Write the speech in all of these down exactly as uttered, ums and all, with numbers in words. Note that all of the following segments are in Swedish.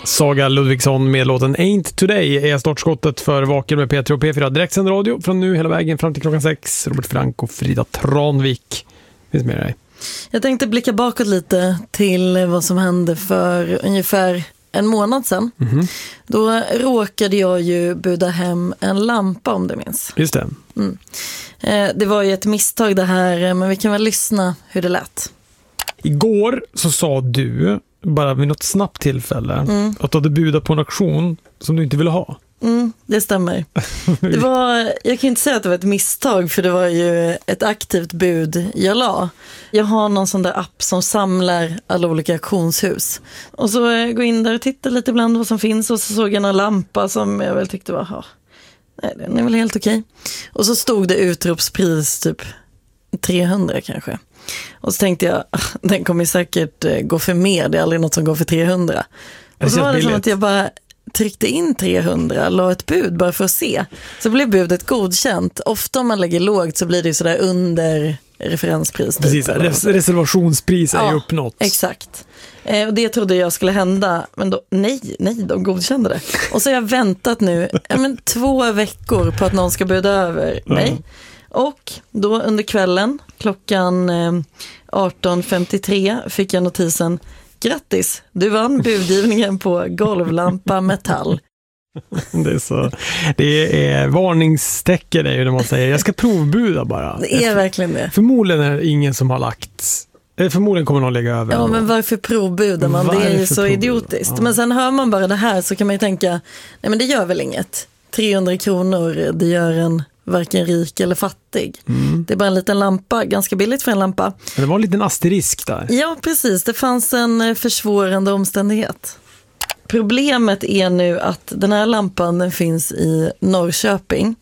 Saga Ludvigsson med låten Ain't Today är startskottet för Vaken med P tre och P fyra. Direktsänd radio från nu hela vägen fram till klockan sex. Robert Frank och Frida Tranvik finns med dig. Jag tänkte blicka bakåt lite till vad som hände för ungefär en månad sedan. Mm-hmm. Då råkade jag ju buda hem en lampa, om du minns. Just det. Mm. Eh, det var ju ett misstag det här, men vi kan väl lyssna hur det lät. Igår så sa du, bara vid något snabbt tillfälle, mm. att du hade budat på en auktion som du inte ville ha. Mm, det stämmer. Det var, jag kan inte säga att det var ett misstag, för det var ju ett aktivt bud jag la. Jag har någon sån där app som samlar alla olika auktionshus. Och så går jag in där och tittar lite ibland vad som finns, och så såg jag en lampa som jag väl tyckte var, ja, nej, den är väl helt okej. Och så stod det utropspris typ trehundra kanske. Och så tänkte jag, den kommer säkert gå för mer, det är aldrig något som går för trehundra. Och så var det som att jag bara tryckte in trehundra, la ett bud bara för att se. Så blev budet godkänt. Ofta om man lägger lågt så blir det sådär under referenspris. Precis, res- reservationspris är ja, ju uppnått. Exakt. Eh, och det trodde jag skulle hända, men då, nej, nej, de godkände det. Och så har jag väntat nu ja, men, två veckor på att någon ska buda över mig. Mm. Och då under kvällen, klockan eh, arton femtiotre, fick jag notisen: grattis, du vann budgivningen på golvlampa metall. Det är så, det är varningstecken är ju när man säger jag ska provbuda bara. Det är verkligen det. Förmodligen är det ingen som har lagt, förmodligen kommer någon lägga över. Ja, men varför provbudar man? Varför det är ju så provbuda? Idiotiskt. Ja. Men sen hör man bara det här så kan man ju tänka, nej men det gör väl inget. trehundra kronor, det gör en varken rik eller fattig. Mm. Det är bara en liten lampa, ganska billigt för en lampa. Men det var en liten asterisk där. Ja, precis. Det fanns en försvårande omständighet. Problemet är nu att den här lampan den finns i Norrköping.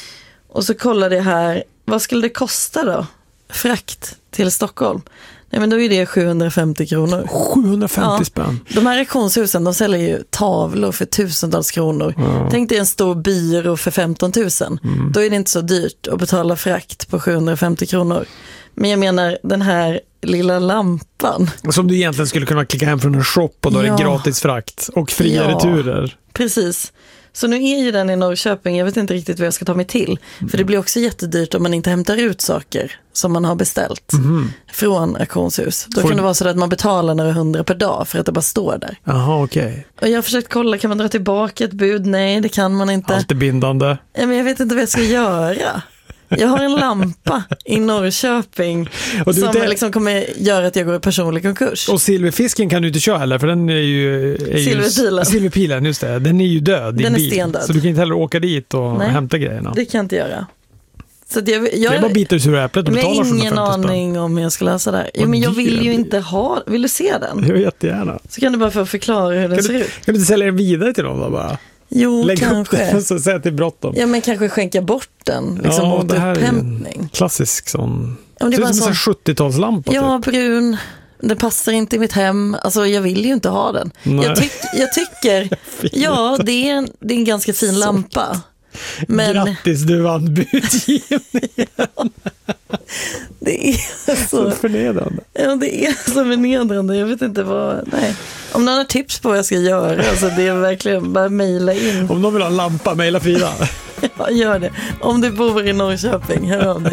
Och så kollade jag här, vad skulle det kosta då? Frakt till Stockholm. Nej, men då är det sjuhundrafemtio kronor. sjuhundrafemtio ja. Spänn. De här auktionshusen, de säljer ju tavlor för tusentals kronor. Mm. Tänk dig en stor byrå för femton tusen. Mm. Då är det inte så dyrt att betala frakt på sjuhundrafemtio kronor. Men jag menar, den här lilla lampan. Som du egentligen skulle kunna klicka hem från en shop och då ja. är det gratis frakt och fria ja. returer. Precis. Så nu är ju den i Norrköping, jag vet inte riktigt vad jag ska ta mig till. Mm. För det blir också jättedyrt om man inte hämtar ut saker som man har beställt mm. från auktionshus. Då Får... kan det vara så att man betalar några hundra per dag för att det bara står där. Jaha, okej. Okay. Och jag har försökt kolla, kan man dra tillbaka ett bud? Nej, det kan man inte. Allt är bindande. Ja, men jag vet inte vad jag ska göra. Jag har en lampa i Norrköping och som inte... liksom kommer göra att jag går i personlig konkurs. Och silverfisken kan du inte köra heller, för den är ju... Är silverpilen. Ju, silverpilen, just det. Den är ju död. Den är stendöd. Så du kan inte heller åka dit och Nej, hämta grejerna. Det kan jag inte göra. Så att jag, jag, det är bara biter sur äpplet och betalar sjuhundrafemtio ingen aning om jag ska läsa där. Jo, men jag vill ju inte ha... Vill du se den? Jag vill jättegärna. Så kan du bara få förklara hur den kan ser du, ut. Kan du inte sälja den vidare till någon då bara? Jo, lägg kanske. Upp den så säg att det är bråttom. Ja, men kanske skänka bort den. Liksom ja, mot det här upphämtning. Är en klassisk sån... Ja, det ser är ut som en sjuttiotalslampa. Ja, typ. brun. Det passar inte i mitt hem. Alltså, jag vill ju inte ha den. Jag, tyck, jag tycker... ja, det är, en, det är en ganska fin så lampa. Men... Grattis, du vann budgivningen. Det är så... så förnedrande. Ja, det är så förnedrande. Jag vet inte vad... Nej. Om någon har tips på vad jag ska göra, alltså det är verkligen bara mejla in. Om någon vill ha en lampa, mejla Frida. Ja, gör det. Om du bor i Norrköping, hör av dig.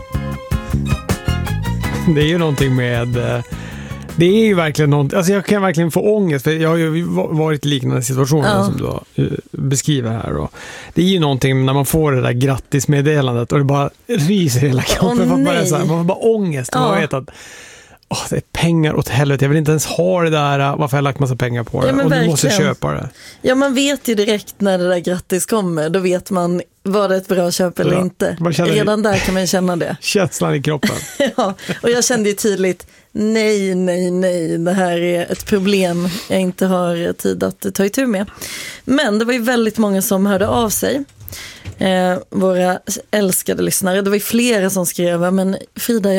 Det är ju någonting med... Det är ju verkligen någonting... Alltså jag kan verkligen få ångest, för jag har ju varit i liknande situationer ja. som du beskriver här. Och det är ju någonting när man får det där grattismeddelandet och det bara ryser hela kroppen. Åh, man, bara så här, man får bara ångest. Ja. Man vet att oh, det är pengar åt helvete. Jag vill inte ens ha det där. Varför har jag lagt massa pengar på det? Ja, och verkligen. Du måste köpa det. Ja, man vet ju direkt när det där grattis kommer. Då vet man, var det ett bra köp eller ja. inte. Redan där kan man känna det. Känslan i kroppen. Ja, och jag kände ju tydligt, nej, nej, nej. Det här är ett problem jag inte har tid att ta itu med. Men det var ju väldigt många som hörde av sig. Eh, våra älskade lyssnare. Det var ju flera som skrev, men Frida,